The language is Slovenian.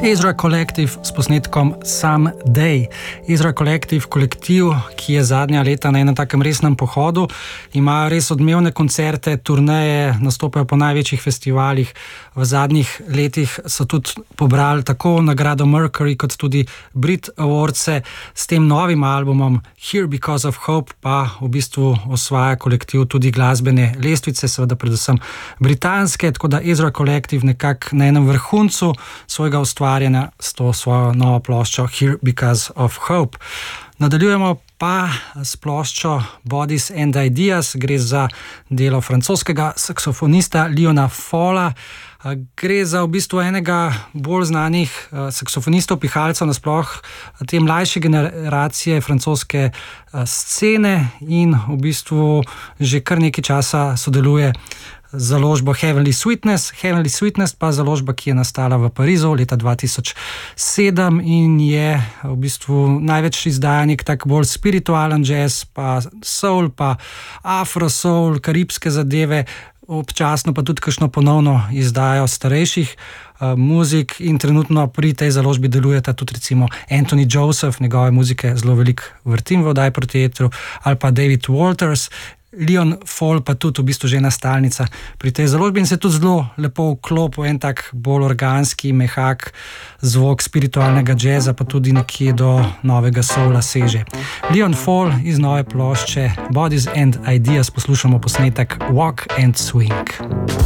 Ezra Collective s posnetkom Someday. Ezra Collective, kolektiv, ki je zadnja leta na enem takem resnem pohodu, ima res odmevne koncerte, turneje, nastopajo po največjih festivalih. V zadnjih letih so tudi pobrali tako nagrado Mercury kot tudi Brit Awardse. S tem novim albumom Here Because of Hope pa v bistvu osvaja kolektiv tudi glasbene lestvice, seveda predvsem britanske, tako da Ezra Collective nekako na enem vrhuncu svojega ustvarjanja s to svojo novo ploščo Here Because of Hope. Nadaljujemo pa s ploščo Bodies and Ideas. Gre za delo francoskega saksofonista Lyona Falla. Gre za v bistvu enega bolj znanih saksofonistov, pihalcev nasploh te mlajše generacije francoske scene in v bistvu že kar nekaj časa sodeluje z založbo Heavenly Sweetness. Heavenly Sweetness pa založba, ki je nastala v Parizu leta 2007 in je v bistvu največ izdaja nek tak bolj spiritualen jazz, pa soul, pa afro-soul, karibske zadeve, občasno pa tudi kakšno ponovno izdajo starejših muzik in trenutno pri tej založbi delujeta tudi recimo Anthony Joseph, njegove muzike zelo veliko vrtim v oddaji Proti etru, ali pa David Walters. Lyon Fall pa tudi v bistvu že ena stalnica pri tej založbi in se tudi zelo lepo vklopil en tak bolj organski, mehak zvok spiritualnega džeza, pa tudi nekje do novega soula seže. Lyon Fall iz nove plošče Bodies and Ideas, poslušamo posnetek Walk and Swing.